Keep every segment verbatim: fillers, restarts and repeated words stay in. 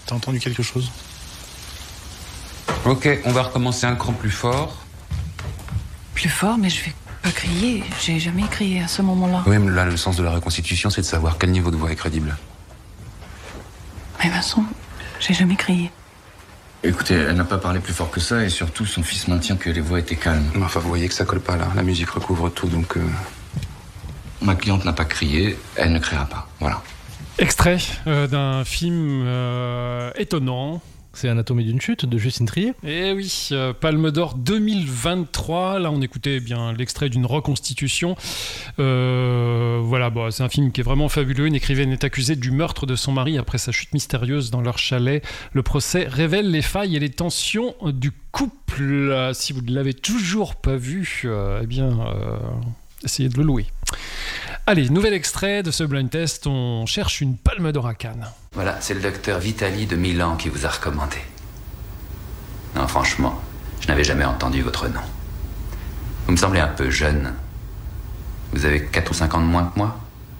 T'as entendu quelque chose? Ok, on va recommencer un cran plus fort. Plus fort, mais je vais pas crier. J'ai jamais crié à ce moment-là. Oui, mais là, le sens de la reconstitution, c'est de savoir quel niveau de voix est crédible. Mais Vincent, j'ai jamais crié. Écoutez, elle n'a pas parlé plus fort que ça, et surtout, son fils maintient que les voix étaient calmes. Enfin, vous voyez que ça colle pas, là. La musique recouvre tout, donc... Euh... Ma cliente n'a pas crié, elle ne criera pas. Voilà. Extrait euh, d'un film euh, étonnant. C'est Anatomie d'une chute de Justine Triet. Eh oui, euh, Palme d'Or deux mille vingt-trois. Là, on écoutait eh bien l'extrait d'une reconstitution. Euh, voilà, bon, c'est un film qui est vraiment fabuleux. Une écrivaine est accusée du meurtre de son mari après sa chute mystérieuse dans leur chalet. Le procès révèle les failles et les tensions du couple. Si vous ne l'avez toujours pas vu, euh, eh bien, euh, essayez de le louer. Allez, nouvel extrait de ce blind test. On cherche une Palme d'Or à Cannes. Voilà, c'est le docteur Vitali de Milan qui vous a recommandé. Non, franchement, je n'avais jamais entendu votre nom. Vous me semblez un peu jeune. Vous avez quatre ou cinq ans de moins que moi.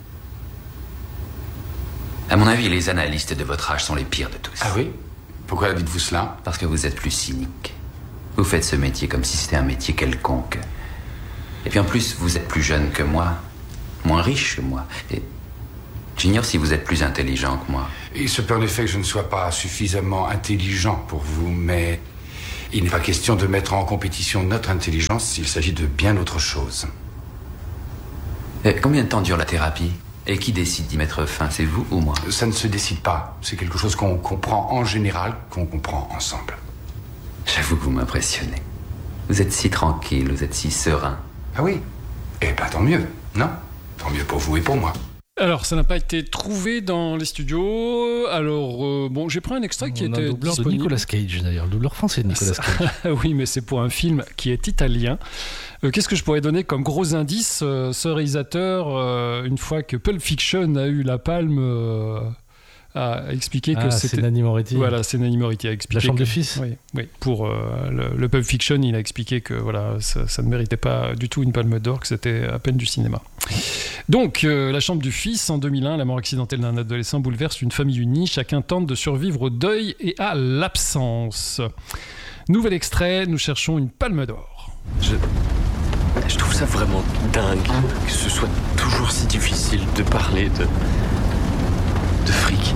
À mon avis, les analystes de votre âge sont les pires de tous. Ah oui? Pourquoi dites-vous cela? Parce que vous êtes plus cynique. Vous faites ce métier comme si c'était un métier quelconque. Et puis en plus, vous êtes plus jeune que moi, moins riche que moi. Et j'ignore si vous êtes plus intelligent que moi. Il se peut en effet que je ne sois pas suffisamment intelligent pour vous, mais il n'est pas question de mettre en compétition notre intelligence, il s'agit de bien autre chose. Et combien de temps dure la thérapie? Et qui décide d'y mettre fin, c'est vous ou moi? Ça ne se décide pas, c'est quelque chose qu'on comprend en général, qu'on comprend ensemble. J'avoue que vous m'impressionnez. Vous êtes si tranquille, vous êtes si serein. Ah oui? Eh ben tant mieux, non? Tant mieux pour vous et pour moi. Alors, ça n'a pas été trouvé dans les studios. Alors, euh, bon, j'ai pris un extrait qui On a était un doubleur disponible. de Nicolas Cage, d'ailleurs. Le doubleur français de Nicolas Cage. Oui, mais c'est pour un film qui est italien. Euh, qu'est-ce que je pourrais donner comme gros indice? euh, Ce réalisateur, euh, une fois que Pulp Fiction a eu la palme, euh, a expliqué que Ah, c'était... c'est Nanni Moretti. Voilà, c'est Nanni Moretti a expliqué La chambre que... du fils. Oui, oui. Pour euh, le, le Pulp Fiction, il a expliqué que voilà, ça, ça ne méritait pas du tout une palme d'or, que c'était à peine du cinéma. Donc, euh, La chambre du fils, en deux mille un, la mort accidentelle d'un adolescent bouleverse une famille unie. Chacun tente de survivre au deuil et à l'absence. Nouvel extrait, nous cherchons une palme d'or. Je... Je trouve ça vraiment dingue que ce soit toujours si difficile de parler de... de fric.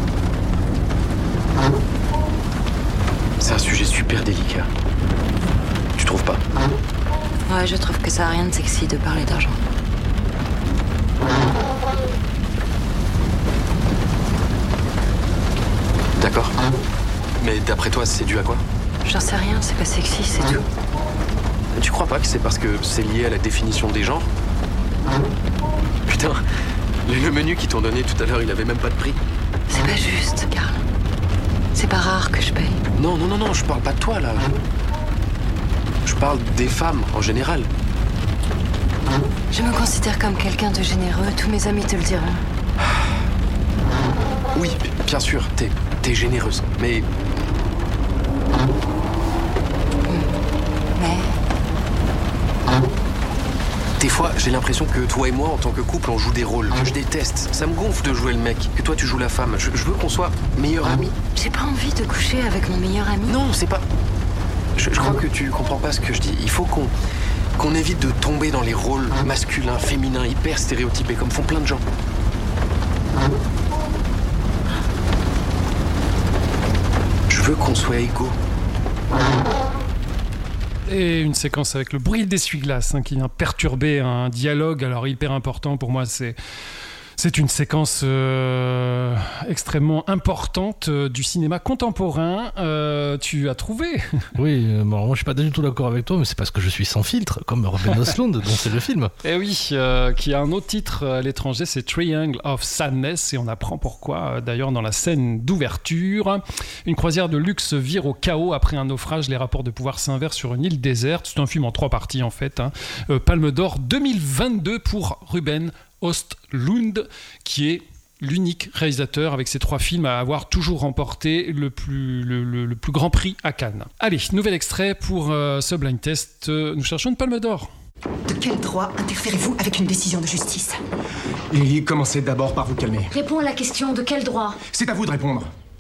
C'est un sujet super délicat. Tu trouves pas? Ouais, je trouve que ça a rien de sexy de parler d'argent. D'accord. Mais d'après toi, c'est dû à quoi? J'en sais rien, c'est pas sexy, c'est tout. Tu crois pas que c'est parce que c'est lié à la définition des genres? Putain, le menu qu'ils t'ont donné tout à l'heure, il avait même pas de prix. C'est pas juste, Karl. C'est pas rare que je paye. Non, non, non, non, je parle pas de toi, là. Je parle des femmes, en général. Je me considère comme quelqu'un de généreux, tous mes amis te le diront. Oui, bien sûr, t'es, t'es généreuse, mais... Mais... Des fois, j'ai l'impression que toi et moi, en tant que couple, on joue des rôles que je déteste. Ça me gonfle de jouer le mec, que toi tu joues la femme. Je, je veux qu'on soit meilleurs amis. J'ai pas envie de coucher avec mon meilleur ami. Non, c'est pas... Je, je crois que tu comprends pas ce que je dis. Il faut qu'on... qu'on évite de tomber dans les rôles masculins, féminins, hyper stéréotypés, comme font plein de gens. Je veux qu'on soit égaux. Et une séquence avec le bruit d'essuie-glace hein, qui vient perturber un dialogue. Alors hyper important pour moi, c'est... C'est une séquence euh, extrêmement importante euh, du cinéma contemporain. Euh, tu as trouvé? Oui, euh, bon, moi je suis pas du tout d'accord avec toi, mais c'est parce que je suis sans filtre, comme Ruben Östlund, dont c'est le film. Eh oui, euh, qui a un autre titre à l'étranger, c'est Triangle of Sadness, et on apprend pourquoi, euh, d'ailleurs, dans la scène d'ouverture. Une croisière de luxe vire au chaos après un naufrage, les rapports de pouvoir s'inversent sur une île déserte. C'est un film en trois parties, en fait. Hein. Euh, Palme d'Or deux mille vingt-deux pour Ruben Östlund, qui est l'unique réalisateur avec ses trois films à avoir toujours remporté le plus, le, le, le plus grand prix à Cannes. Allez, nouvel extrait pour euh, ce blind test. Euh, nous cherchons une palme d'or. De quel droit interférez-vous avec une décision de justice? Et commencez d'abord par vous calmer. Réponds à la question, de quel droit? C'est à vous de répondre.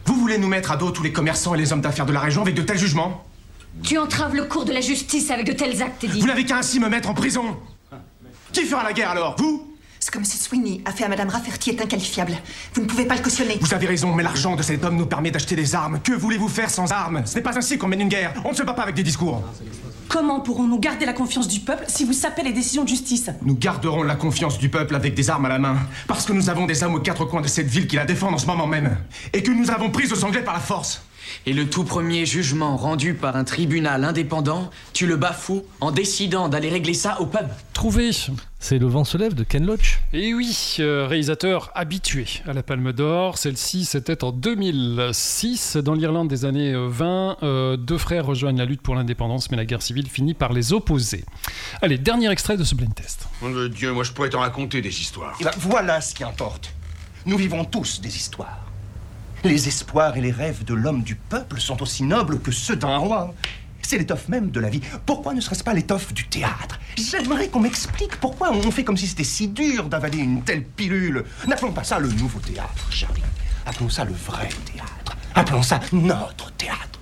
Vous voulez nous mettre à dos tous les commerçants et les hommes d'affaires de la région avec de tels jugements? Tu entraves le cours de la justice avec de tels actes, Teddy. Vous n'avez qu'à ainsi me mettre en prison. Qui fera la guerre alors? Vous? Ce que M. Sweeney a fait à Mme Rafferty est inqualifiable. Vous ne pouvez pas le cautionner. Vous avez raison, mais l'argent de cet homme nous permet d'acheter des armes. Que voulez-vous faire sans armes? Ce n'est pas ainsi qu'on mène une guerre. On ne se bat pas avec des discours. Comment pourrons-nous garder la confiance du peuple si vous sapez les décisions de justice? Nous garderons la confiance du peuple avec des armes à la main. Parce que nous avons des hommes aux quatre coins de cette ville qui la défendent en ce moment même. Et que nous avons prise aux Anglais par la force. Et le tout premier jugement rendu par un tribunal indépendant, tu le bafoues en décidant d'aller régler ça au pub. Trouvé. C'est Le vent se lève de Ken Loach. Et oui, euh, réalisateur habitué à la Palme d'Or. Celle-ci, c'était en deux mille six. Dans l'Irlande des années vingt, euh, deux frères rejoignent la lutte pour l'indépendance, mais la guerre civile finit par les opposer. Allez, dernier extrait de ce blind test. Mon oh, Dieu, moi je pourrais t'en raconter des histoires. Et ben, voilà ce qui importe. Nous vivons tous des histoires. Les espoirs et les rêves de l'homme du peuple sont aussi nobles que ceux d'un roi. C'est l'étoffe même de la vie. Pourquoi ne serait-ce pas l'étoffe du théâtre? J'aimerais qu'on m'explique pourquoi on fait comme si c'était si dur d'avaler une telle pilule. N'appelons pas ça le nouveau théâtre, Charlie. Appelons ça le vrai théâtre. Appelons ça notre théâtre.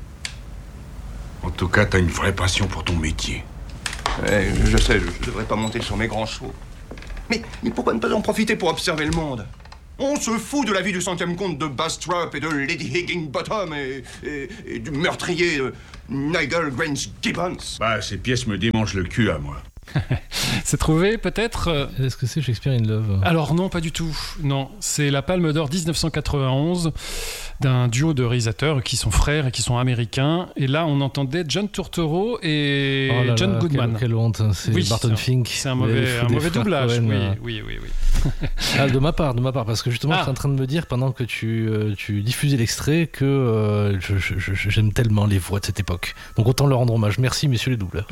En tout cas, t'as une vraie passion pour ton métier. Ouais, je sais, je, je devrais pas monter sur mes grands chevaux. Mais, mais pourquoi ne pas en profiter pour observer le monde? On se fout de la vie du cinquième comte de Bastrop et de Lady Higginbottom et, et, et du meurtrier euh, Nigel Grange Gibbons. Bah, ces pièces me démangent le cul à moi. C'est trouvé, peut-être? Est-ce que c'est Shakespeare in Love? Alors non, pas du tout. Non, c'est la Palme d'Or dix-neuf cent quatre-vingt-onze d'un duo de réalisateurs qui sont frères et qui sont américains. Et là, on entendait John Turturro et oh là John là, Goodman. Quelle, quelle honte, c'est oui, Barton c'est Fink. C'est un mauvais, un mauvais doublage. Cohen, oui, là. oui, oui, oui. Ah, de ma part, de ma part, parce que justement, ah. je suis en train de me dire pendant que tu, euh, tu diffusais l'extrait que euh, je, je, je, j'aime tellement les voix de cette époque. Donc autant leur rendre hommage. Merci, messieurs les doubleurs.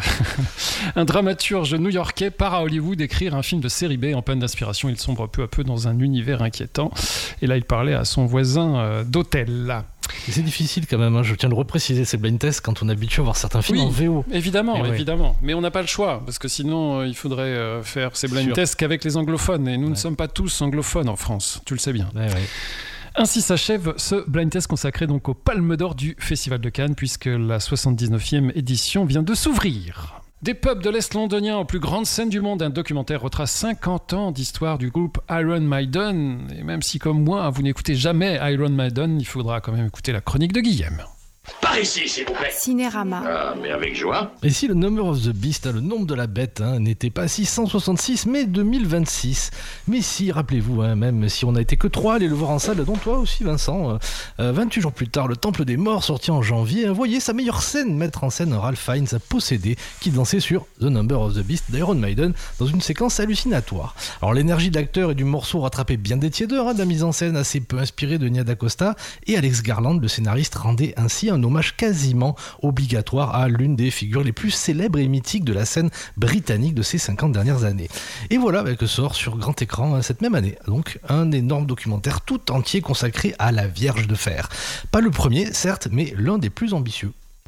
Un dramaturge new-yorkais part à Hollywood écrire un film de série B en panne d'inspiration. Il sombre peu à peu dans un univers inquiétant. Et là, il parlait à son voisin euh, d'hôtel. Et c'est difficile quand même, hein. Je tiens à le repréciser, ces blind tests quand on est habitué à voir certains films oui, en V O. Évidemment, ouais. évidemment. Mais on n'a pas le choix, parce que sinon, euh, il faudrait euh, faire ces blind tests qu'avec les anglophones. Et nous ouais. ne sommes pas tous anglophones en France, tu le sais bien. Ouais, ouais. Ainsi s'achève ce blind test consacré donc aux Palmes d'Or du Festival de Cannes, puisque la soixante-dix-neuvième édition vient de s'ouvrir. Des pubs de l'Est londonien aux plus grandes scènes du monde, un documentaire retrace cinquante ans d'histoire du groupe Iron Maiden. Et même si, comme moi, vous n'écoutez jamais Iron Maiden, il faudra quand même écouter la chronique de Guillaume. Par ici, s'il vous plaît. Cinérama. Ah, mais avec joie. Et si le number of the beast, hein, le nombre de la bête, hein, n'était pas six cent soixante-six, mais deux mille vingt-six. Mais si, rappelez-vous, hein, même si on n'a été que trois, allez le voir en salle, dont toi aussi, Vincent. Euh, vingt-huit jours plus tard, le Temple des Morts, sorti en janvier, voyez sa meilleure scène mettre en scène Ralph Fiennes, possédé, qui dansait sur The Number of the Beast d'Iron Maiden, dans une séquence hallucinatoire. Alors l'énergie de l'acteur et du morceau rattrapait bien des tiédeurs, hein, de la mise en scène assez peu inspirée de Nia DaCosta, et Alex Garland, le scénariste, rendait ainsi un hommage quasiment obligatoire à l'une des figures les plus célèbres et mythiques de la scène britannique de ces cinquante dernières années. Et voilà bah, que sort sur grand écran cette même année, donc un énorme documentaire tout entier consacré à la Vierge de Fer. Pas le premier, certes, mais l'un des plus ambitieux.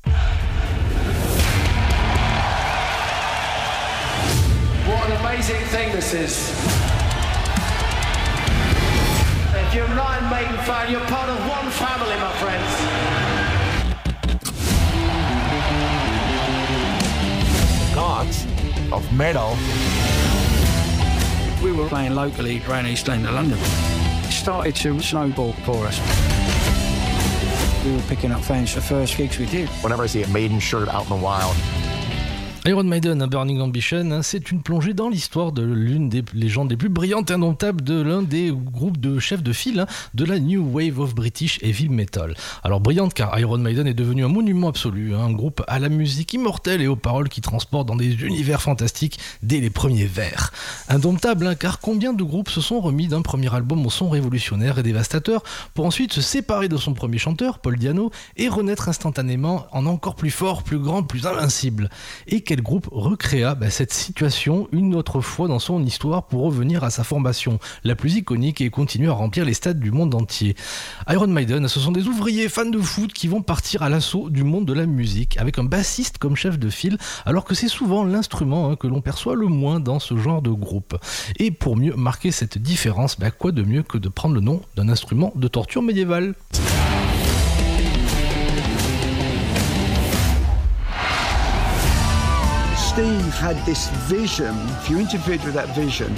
What an amazing thing this is. If you're an Iron Maiden fan, you're part of one family, my friends. Gods of metal. We were playing locally around East End of London. It started to snowball for us. We were picking up fans the first gigs we did. Whenever I see a Maiden shirt out in the wild, Iron Maiden, un Burning Ambition, hein, c'est une plongée dans l'histoire de l'une des légendes les plus brillantes et indomptables de l'un des groupes de chefs de file hein, de la New Wave of British Heavy Metal. Alors brillante car Iron Maiden est devenu un monument absolu, hein, un groupe à la musique immortelle et aux paroles qui transportent dans des univers fantastiques dès les premiers vers. Indomptable hein, car combien de groupes se sont remis d'un premier album au son révolutionnaire et dévastateur pour ensuite se séparer de son premier chanteur, Paul Di'Anno, et renaître instantanément en encore plus fort, plus grand, plus invincible. Et quel groupe recréa bah, cette situation une autre fois dans son histoire pour revenir à sa formation la plus iconique et continuer à remplir les stades du monde entier. Iron Maiden, ce sont des ouvriers fans de foot qui vont partir à l'assaut du monde de la musique avec un bassiste comme chef de file, alors que c'est souvent l'instrument hein, que l'on perçoit le moins dans ce genre de groupe. Et pour mieux marquer cette différence, bah, quoi de mieux que de prendre le nom d'un instrument de torture médiévale. Steve had this vision. If you interfered with that vision...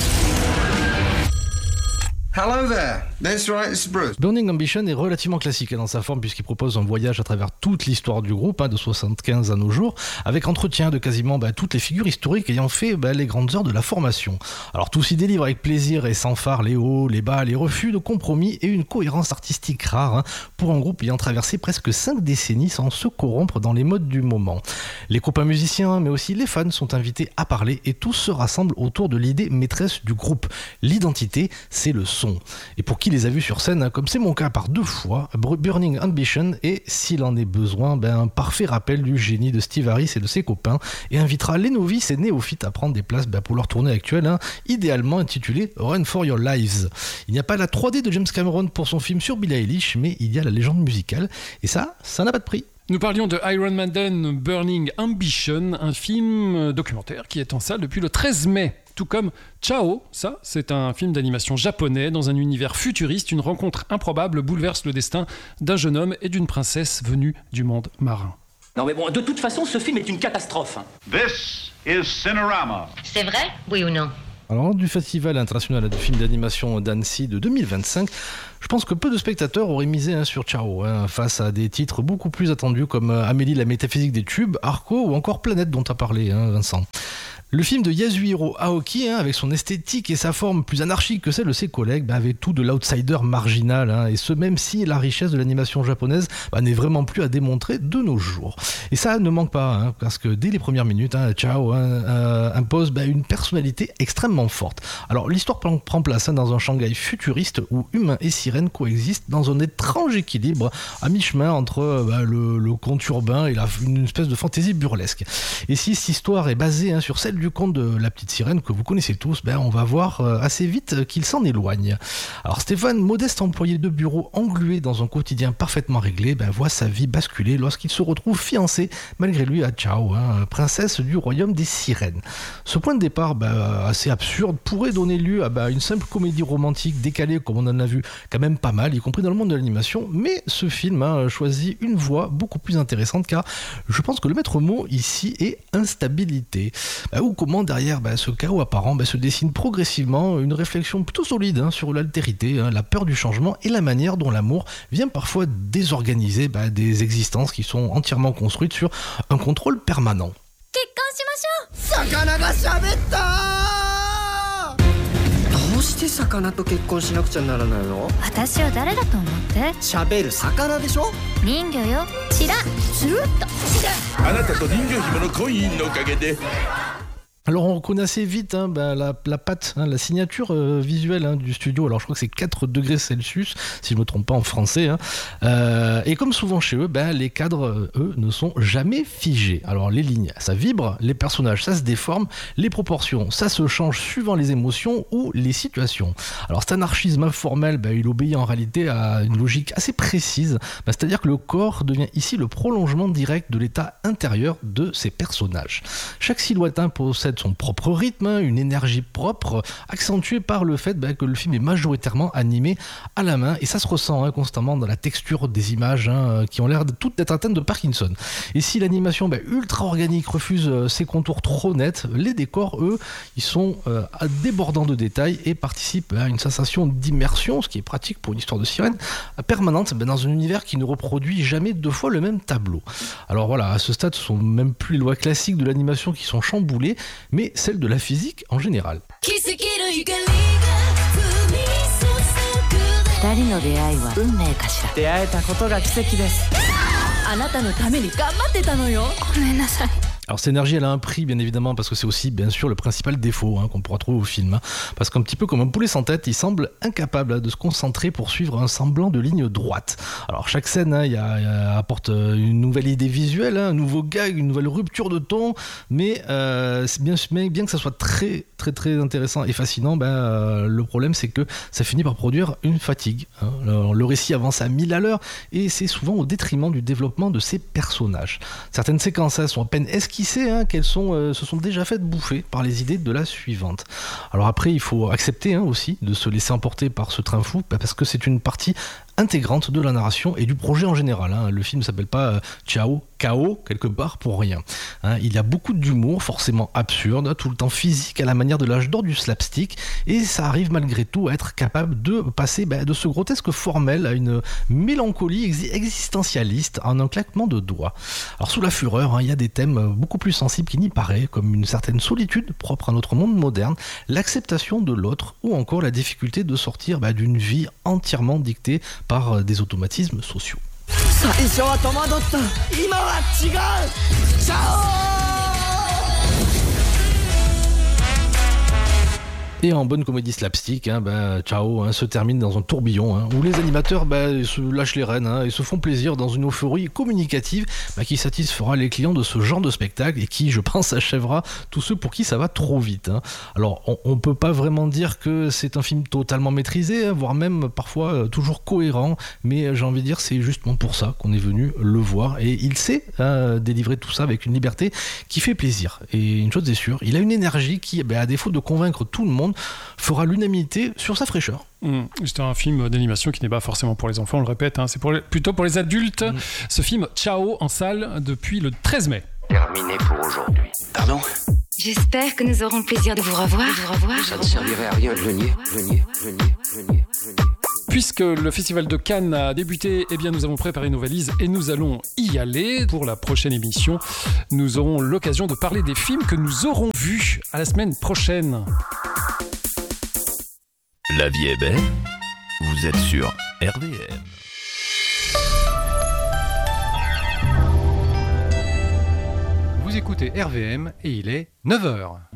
Hello there, that's right, it's Bruce. Burning Ambition est relativement classique dans sa forme puisqu'il propose un voyage à travers toute l'histoire du groupe, hein, de soixante-quinze à nos jours, avec entretien de quasiment bah, toutes les figures historiques ayant fait bah, les grandes heures de la formation. Alors tout s'y délivre avec plaisir et sans phare, les hauts, les bas, les refus de compromis et une cohérence artistique rare hein, pour un groupe ayant traversé presque cinq décennies sans se corrompre dans les modes du moment. Les copains musiciens mais aussi les fans sont invités à parler et tous se rassemblent autour de l'idée maîtresse du groupe. L'identité, c'est le son. Et pour qui les a vus sur scène, comme c'est mon cas par deux fois, Burning Ambition est, s'il en est besoin, ben, un parfait rappel du génie de Steve Harris et de ses copains, et invitera les novices et néophytes à prendre des places ben, pour leur tournée actuelle, hein, idéalement intitulée Run for Your Lives. Il n'y a pas la trois D de James Cameron pour son film sur Billie Eilish, mais il y a la légende musicale, et ça, ça n'a pas de prix. Nous parlions de Iron Maiden Burning Ambition, un film documentaire qui est en salle depuis le treize mai. Tout comme Ciao, ça, c'est un film d'animation japonais dans un univers futuriste. Une rencontre improbable bouleverse le destin d'un jeune homme et d'une princesse venue du monde marin. Non mais bon, de toute façon, ce film est une catastrophe. This is Cinerama. C'est vrai, oui ou non? Alors, du Festival international de films d'animation d'Annecy de deux mille vingt-cinq, je pense que peu de spectateurs auraient misé hein, sur Ciao, hein, face à des titres beaucoup plus attendus comme Amélie la métaphysique des tubes, Arco ou encore Planète dont tu as parlé, hein, Vincent. Le film de Yasuhiro Aoki, hein, avec son esthétique et sa forme plus anarchique que celle de ses collègues, bah, avait tout de l'outsider marginal, hein, et ce même si la richesse de l'animation japonaise bah, n'est vraiment plus à démontrer de nos jours. Et ça ne manque pas, hein, parce que dès les premières minutes, hein, Ciao hein, euh, impose bah, une personnalité extrêmement forte. Alors l'histoire prend place hein, dans un Shanghai futuriste où humains et sirènes coexistent dans un étrange équilibre à mi-chemin entre bah, le, le conte urbain et la, une espèce de fantaisie burlesque. Et si cette histoire est basée hein, sur celle du conte de la petite sirène que vous connaissez tous, ben on va voir assez vite qu'il s'en éloigne. Alors Stéphane, modeste employé de bureau englué dans un quotidien parfaitement réglé, ben voit sa vie basculer lorsqu'il se retrouve fiancé malgré lui à Ciao, hein, princesse du royaume des sirènes. Ce point de départ ben, assez absurde pourrait donner lieu à ben, une simple comédie romantique décalée comme on en a vu quand même pas mal, y compris dans le monde de l'animation, mais ce film hein, choisit une voie beaucoup plus intéressante car je pense que le maître mot ici est instabilité. Ben, ou comment derrière ben, ce chaos apparent ben, se dessine progressivement une réflexion plutôt solide hein, sur l'altérité, hein, la peur du changement et la manière dont l'amour vient parfois désorganiser ben, des existences qui sont entièrement construites sur un contrôle permanent. どうして魚と結婚しなくちゃならないの？ 私を誰だと思って？ 喋る魚でしょ？ 人魚よ。チラッスルッと。 あなたと人魚姫の婚姻のおかげで Alors on reconnaît assez vite hein, bah, la, la patte, hein, la signature euh, visuelle hein, du studio. Alors je crois que c'est quatre degrés Celsius, si je ne me trompe pas en français. Hein. Euh, et comme souvent chez eux, bah, les cadres, eux, ne sont jamais figés. Alors les lignes, ça vibre, les personnages, ça se déforme, les proportions, ça se change suivant les émotions ou les situations. Alors cet anarchisme informel, bah, il obéit en réalité à une logique assez précise. Bah, c'est-à-dire que le corps devient ici le prolongement direct de l'état intérieur de ces personnages. Chaque silhouette hein, possède son propre rythme, une énergie propre, accentuée par le fait bah, que le film est majoritairement animé à la main, et ça se ressent hein, constamment dans la texture des images hein, qui ont l'air de, toutes d'être atteintes de Parkinson. Et si l'animation bah, ultra organique refuse euh, ses contours trop nets, les décors, eux, ils sont euh, débordants de détails et participent à une sensation d'immersion, ce qui est pratique pour une histoire de sirène, permanente bah, dans un univers qui ne reproduit jamais deux fois le même tableau. Alors voilà, à ce stade, ce sont même plus les lois classiques de l'animation qui sont chamboulées, mais celle de la physique en général. 二人の出会いは運命かしら。 出会えたことが奇跡です。 あなたのために頑張ってたのよ。ごめんなさい。 Alors cette énergie elle a un prix bien évidemment parce que c'est aussi bien sûr le principal défaut hein, qu'on pourra trouver au film hein, parce qu'un petit peu comme un poulet sans tête il semble incapable hein, de se concentrer pour suivre un semblant de ligne droite. Alors chaque scène hein, y a, y a, apporte une nouvelle idée visuelle, hein, un nouveau gag, une nouvelle rupture de ton, mais euh, c'est bien, bien que ça soit très très très intéressant et fascinant, ben, euh, le problème c'est que ça finit par produire une fatigue. Hein. Le, le récit avance à mille à l'heure et c'est souvent au détriment du développement de ses personnages. Certaines séquences hein, sont à peine esquissées, Hein, qu'elles sont, euh, se sont déjà faites bouffer par les idées de la suivante. Alors après, il faut accepter hein, aussi de se laisser emporter par ce train fou, bah, parce que c'est une partie intégrante de la narration et du projet en général. Hein. Le film ne s'appelle pas euh, Ciao, K O, quelque part pour rien. Hein. Il y a beaucoup d'humour, forcément absurde, tout le temps physique à la manière de l'âge d'or du slapstick, et ça arrive malgré tout à être capable de passer bah, de ce grotesque formel à une mélancolie ex- existentialiste en un claquement de doigts. Alors sous la fureur, hein, il y a des thèmes beaucoup plus sensibles qu'il n'y paraît, comme une certaine solitude propre à notre monde moderne, l'acceptation de l'autre, ou encore la difficulté de sortir bah, d'une vie entièrement dictée par euh, des automatismes sociaux. 最初は戸惑った今は違うチャオ Et en bonne comédie slapstick, hein, bah, Ciao hein, se termine dans un tourbillon hein, où les animateurs bah, se lâchent les rênes hein, et se font plaisir dans une euphorie communicative bah, qui satisfera les clients de ce genre de spectacle et qui, je pense, achèvera tous ceux pour qui ça va trop vite. Hein. Alors, on ne peut pas vraiment dire que c'est un film totalement maîtrisé, hein, voire même parfois euh, toujours cohérent, mais j'ai envie de dire c'est justement pour ça qu'on est venu le voir. Et il sait hein, délivrer tout ça avec une liberté qui fait plaisir. Et une chose est sûre, il a une énergie qui, bah, à défaut de convaincre tout le monde, fera l'unanimité sur sa fraîcheur. Mmh. C'est un film d'animation qui n'est pas forcément pour les enfants, on le répète, hein, c'est pour les, plutôt pour les adultes. Mmh. Ce film Ciao en salle depuis le treize mai. Terminé pour aujourd'hui. Pardon ? J'espère que nous aurons le plaisir de vous revoir. De vous revoir. Ça ne servirait à rien de le nier, le nier, le nier, le nier, le nier. Puisque le festival de Cannes a débuté, eh bien nous avons préparé nos valises et nous allons y aller. Pour la prochaine émission, nous aurons l'occasion de parler des films que nous aurons vus à la semaine prochaine. La vie est belle, vous êtes sur R V M. Vous écoutez R V M et il est neuf heures.